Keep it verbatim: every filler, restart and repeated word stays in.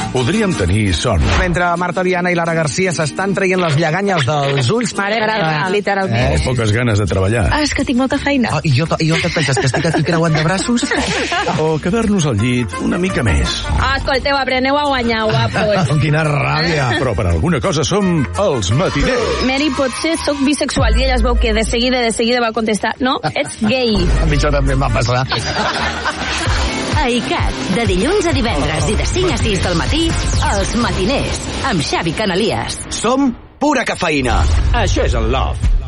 podríem tenir son. Mentre Marta Viana i Lara Garcia s'estan traient les lleganyes dels ulls... Mare grava, literalment. O poques ganes de treballar. Ah, és que tinc molta feina. Oh, I jo, i jo què et penses, que estic aquí creuant de braços? O quedar-nos al llit una mica més. Ah, escolteu, apreneu a guanyar, guapos. Quina ràbia. Però per alguna cosa som els matiners. Mary, potser sóc bisexual, i ella es veu que de seguida, de seguida va contestar, no, ets gay. A mi això també em va passar. A I C A T, de dilluns a divendres i de cinc a sis del matí, Els Matiners, amb Xavi Canalies. Som pura cafeïna. Això és el Love.